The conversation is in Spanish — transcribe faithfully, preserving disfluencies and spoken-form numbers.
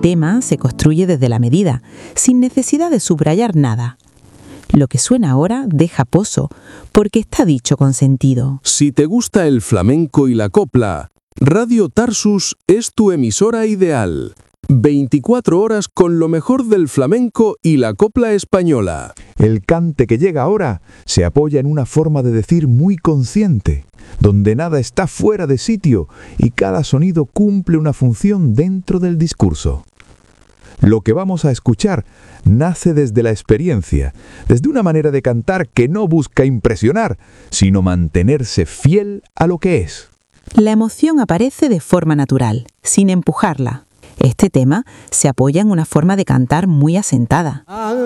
tema se construye desde la medida, sin necesidad de subrayar nada. Lo que suena ahora deja pozo, porque está dicho con sentido. Si te gusta el flamenco y la copla, Radio Tarsus es tu emisora ideal. veinticuatro horas con lo mejor del flamenco y la copla española. El cante que llega ahora se apoya en una forma de decir muy consciente, donde nada está fuera de sitio y cada sonido cumple una función dentro del discurso. Lo que vamos a escuchar nace desde la experiencia, desde una manera de cantar que no busca impresionar, sino mantenerse fiel a lo que es. La emoción aparece de forma natural, sin empujarla. Este tema se apoya en una forma de cantar muy asentada.